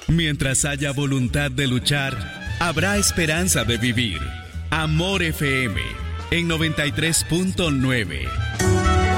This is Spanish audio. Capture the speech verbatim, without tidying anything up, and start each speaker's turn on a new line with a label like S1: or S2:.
S1: Mientras haya voluntad de luchar, habrá esperanza de vivir. Amor F M en noventa y tres punto nueve.